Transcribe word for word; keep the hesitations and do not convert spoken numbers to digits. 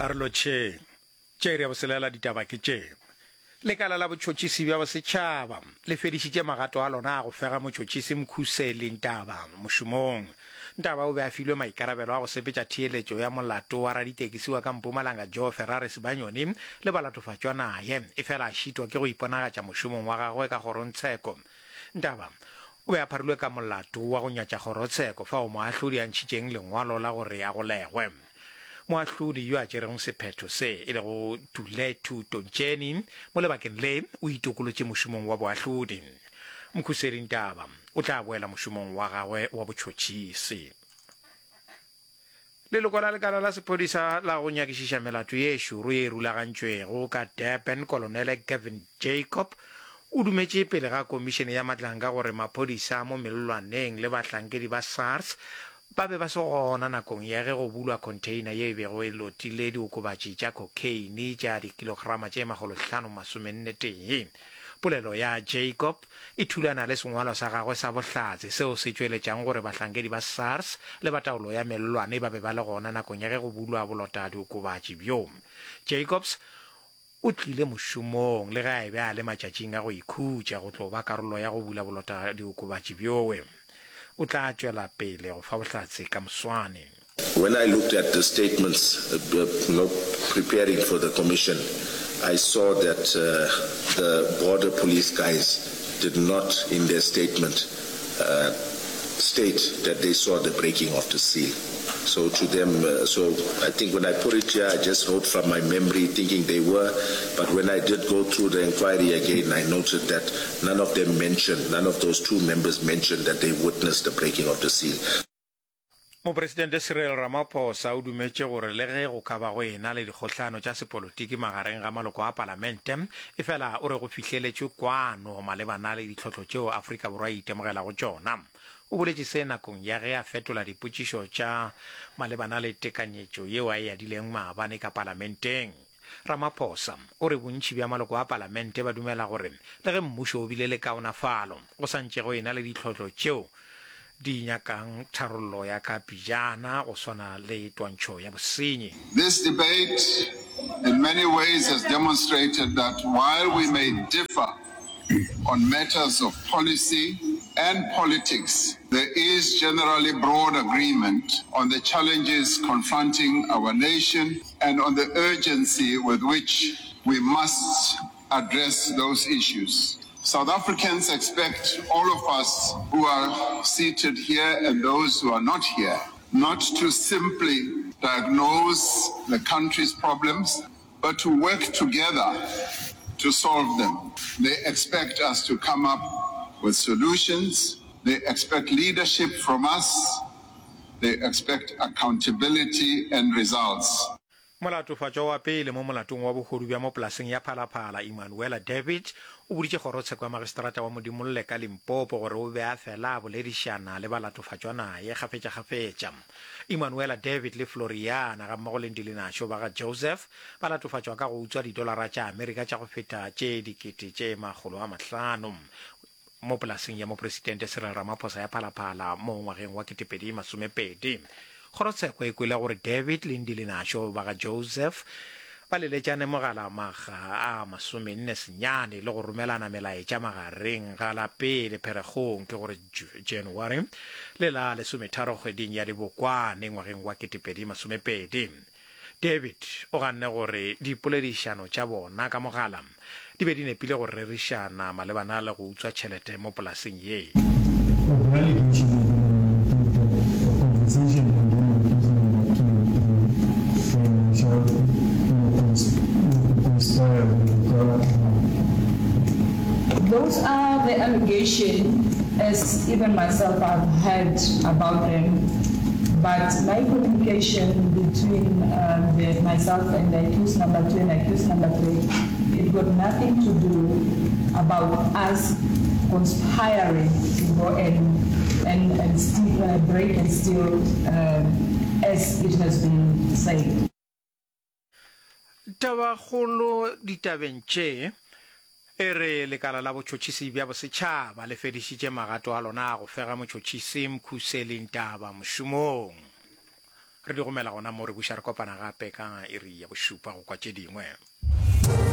Arlo che che re boselela ditaba ke che lekala la botšhotšhisi bja bosetšhaba le fedišitše magato a lona go fega motšhotšhisi Mkhuseli Ntaba mošomong. Ntaba o be a filwe maikarabelo a go sepetša theeletšo ya molato wa raditekisi wa ka Mpumalanga Joe Ferraris Banyoni le balatofatšwa naye e fela a šitwa ke go iponagatša mošomong wa gagwe ka kgorotsheko. Ntaba o be a pharilwe ka molato wa go nyatša kgorotsheko fa o moahlodi a ntšhitšeng lengwalo la gore a golegwe. Moahlodi yo a tšereng sephetho se e le go Tuletu Tontšeni mo lebakeng le o itokolotše mošomong wa boahlodi. Mkhuseli Ntaba o tla boela mošomong wa gagwe wa botšhotšhisi. Leloko la lekala la sephodisa la go nyakišiša melato ye šoro ye rulagantšwego ka Durban, Kolonele Gavin Jacob o dumetše pele ga komišene ya matlanka gore maphodisa mo melelwaneng le bahlankedi ba SARS ba be ba se gona nakong ya ge go bulwa container ye e bego e lotile diokobatši tša cocaine tša dikilograma tše magolo hlano masomenne tee. Polelo ya Jacob e thulana le sengwalo sa gagwe sa bohlatse seo se tšweletšang gore bahlankedi ba SARS le ba taolo ya melelwane ba be ba le gona nakong ya ge go bulwa bolota diokobatši bjo. Jacobs o tlile mošomong le ga e be a le matšatšing a go ikhutša go tlo ba karolo ya go bula bolota diokobatši bjowe. O tla tšwela pele go fa bohlatse ka moswane. When I looked at the statements, uh, you know, preparing for the commission, I saw that uh, the border police guys did not, in their statement, uh, state that they saw the breaking of the seal. So to them, uh, so I think when I put it here, I just wrote from my memory thinking they were, but when I did go through the inquiry again, I noted that none of them mentioned, none of those two members mentioned that they witnessed the breaking of the seal. Mopresidente Cyril Ramaphosa o dumetše gore le ge go ka ba go ena le dikgohlano tša sepolotiki magareng ga maloko a palamente e fela o re go fihleletšwe kwano malebana le ditlhotlho tšeo Afrika Borwa e itemogela go tšona. O boletše se nakong ya ge a fetola dipotšišo tša malebana le tekanyetšo yeo a e adileng maabane ka palamenteng. Ramaphosa o re bontši bja maloko a palamente ba dumela gore le ge mmušo o bile le kaonafalo go santše go ena le ditlhotlho tšeo di nyakang tharollo ya ka pijana go swana le twantšho ya bosenyi. This debate in many ways has demonstrated that while we may differ on matters of policy and politics, there is generally broad agreement on the challenges confronting our nation and on the urgency with which we must address those issues. South Africans expect all of us who are seated here and those who are not here not to simply diagnose the country's problems, but to work together to solve them. They expect us to come up with solutions. They expect leadership from us. They expect accountability and results. Molatofatšo wa pele mo molatong wa bogodu bja mo polaseng ya Phalaphala Emmanuel David o boditše kgorotsheko ya magistrata wa Modimolle ka Limpopo gore o be a fela a boledišana le balatofatšwa naye kgafetša-kgafetša. Emmanuel David le Floriana ga mmogo le Ndilinašo ba ga Joseph ba latofatšwa ka go utswa didolara tša Amerika tša go feta tše dikete tše magolo a mahlano mo polaseng ya mopresidente Cyril Ramaphosa ya Phalaphala mo ngwageng wa ketepedi masomepedi. Kgorotsheko e kwele gore David le Ndilinašo ba ga Joseph ba leletšane mogala maga a masomenne senyane le go romelana melaetša magareng ga la pele Pherekgong ke gore January le la lesometharo kgweding ya Dibokwane ngwageng wa ketepedi masomepedi. David o ganne gore dipoledišano tša bona ka mogala di be di nepile go rerišana malebana le go utswa tšhelete mo polaseng ye. Those are the allegations, as even myself I've heard about them. But my communication between um, the, myself and the accused number two and accused number three, it got nothing to do about us conspiring to go and and, and steal, uh, break and steal, um, as it has been said. Tabakgolo ditabeng tše e re lekala la botšhotšhisi bja bosetšhaba le fedišitše magato a lona go fega motšhotšhisi Mkhuseli Ntaba mošomong. re di gomela gona mo re buša re kopana gape ka iri ya bošupa go kwa tše dingwe.